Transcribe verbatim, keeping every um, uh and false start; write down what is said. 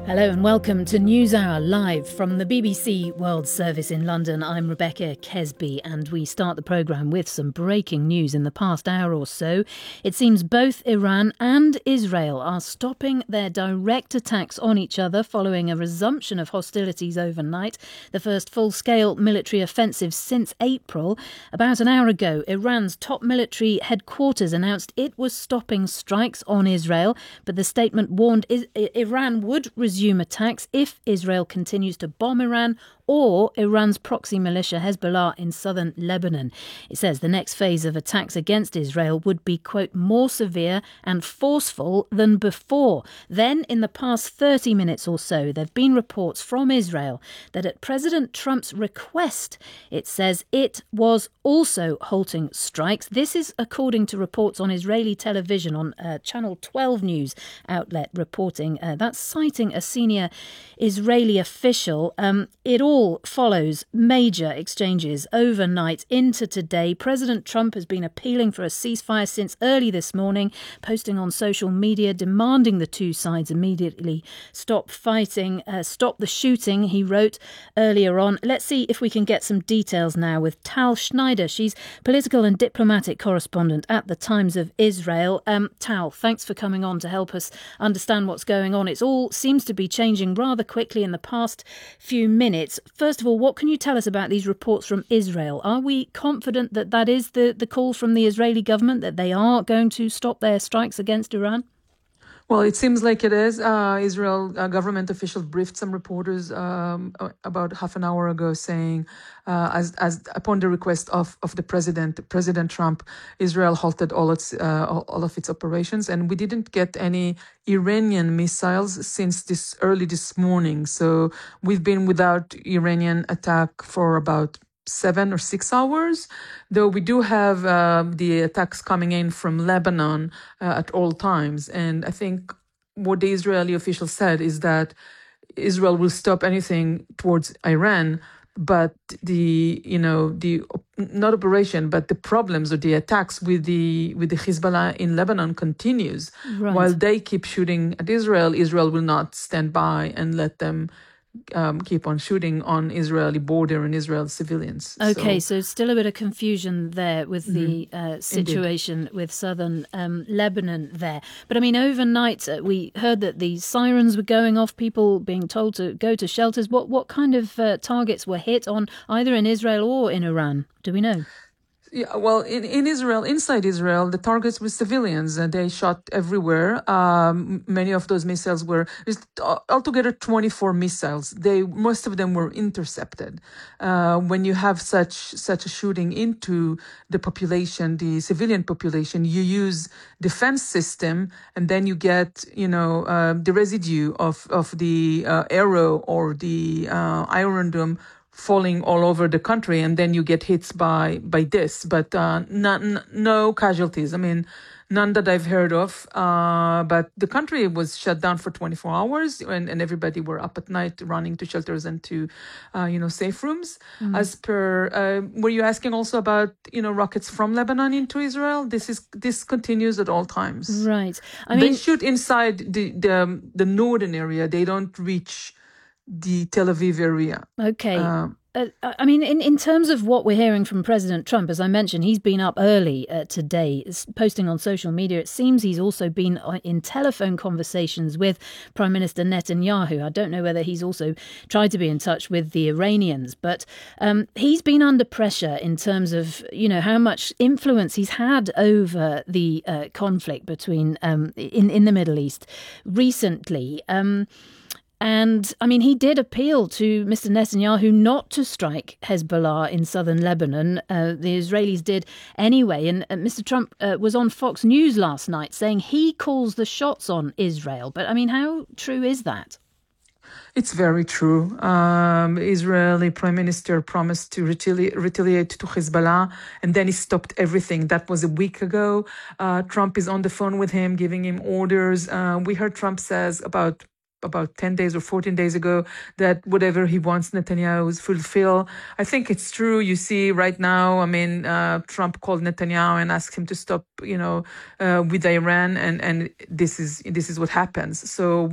Hello and welcome to NewsHour live from the B B C World Service in London. I'm Rebecca Kesby and we start the programme with some breaking news in the past hour or so. It seems both Iran and Israel are stopping their direct attacks on each other following a resumption of hostilities overnight, the first full-scale military offensive since April. About an hour ago, Iran's top military headquarters announced it was stopping strikes on Israel, but the statement warned Iran would resume resume attacks if Israel continues to bomb Iran or Iran's proxy militia Hezbollah in southern Lebanon. It says the next phase of attacks against Israel would be, quote, more severe and forceful than before. Then, in the past thirty minutes or so, there have been reports from Israel that at President Trump's request, it says it was also halting strikes. This is according to reports on Israeli television on uh, Channel twelve news outlet reporting. Uh, that's citing a senior Israeli official. Um, it all follows major exchanges overnight into today. President Trump has been appealing for a ceasefire since early this morning, posting on social media, demanding the two sides immediately stop fighting, uh, stop the shooting, he wrote earlier on. Let's see if we can get some details now with Tal Schneider. She's political and diplomatic correspondent at the Times of Israel. Um, Tal, thanks for coming on to help us understand what's going on. It all seems to be changing rather quickly in the past few minutes. First of all, what can you tell us about these reports from Israel? Are we confident that that is the, the call from the Israeli government, that they are going to stop their strikes against Iran? Well, it seems like it is. Uh, Israel uh, government officials briefed some reporters um, about half an hour ago, saying, uh, as as upon the request of, of the president, President Trump, Israel halted all its uh, all, all of its operations, and we didn't get any Iranian missiles since this early this morning. So we've been without Iranian attack for about seven or six hours, though we do have uh, the attacks coming in from Lebanon uh, at all times. And I think what the Israeli official said is that Israel will stop anything towards Iran, but the, you know, the, not operation, but the problems or the attacks with the, with the Hezbollah in Lebanon continues. Right. While they keep shooting at Israel, Israel will not stand by and let them Um, keep on shooting on Israeli border and Israel civilians. Okay, so, so still a bit of confusion there with mm-hmm. the uh, situation Indeed. with southern um, Lebanon there. But I mean, overnight uh, we heard that the sirens were going off, people being told to go to shelters. What, what kind of uh, targets were hit on either in Israel or in Iran? Do we know? Yeah, well, in, in Israel, inside Israel, the targets were civilians and they shot everywhere. Um, many of those missiles were, altogether twenty-four missiles. They, most of them were intercepted. Uh, when you have such, such a shooting into the population, the civilian population, you use defense system and then you get, you know, uh, the residue of, of the uh, arrow or the uh, Iron Dome falling all over the country, and then you get hit by by this, but uh, not, no casualties. I mean, none that I've heard of. Uh, but the country was shut down for twenty-four hours, and, and everybody were up at night running to shelters and to, uh, you know, safe rooms. Mm. As per, uh, were you asking also about, you know, rockets from Lebanon into Israel? This is this continues at all times. Right. I mean, they shoot inside the the, the northern area. They don't reach the Tel Aviv area. Okay. Uh, Uh, I mean, in, in terms of what we're hearing from President Trump, as I mentioned, he's been up early uh, today, posting on social media. It seems he's also been in telephone conversations with Prime Minister Netanyahu. I don't know whether he's also tried to be in touch with the Iranians, but um, he's been under pressure in terms of, you know, how much influence he's had over the uh, conflict between um, in, in the Middle East recently. Um And, I mean, he did appeal to Mister Netanyahu not to strike Hezbollah in southern Lebanon. Uh, the Israelis did anyway. And uh, Mister Trump uh, was on Fox News last night saying he calls the shots on Israel. But, I mean, how true is that? It's very true. Um, Israeli Prime Minister promised to retali- retaliate to Hezbollah, and then he stopped everything. That was a week ago. Uh, Trump is on the phone with him, giving him orders. Uh, we heard Trump says about about ten days or fourteen days ago that whatever he wants Netanyahu is fulfill. I think it's true. You see right now, I mean, uh, Trump called Netanyahu and asked him to stop, you know, uh, with Iran. And, and this is, this is what happens. So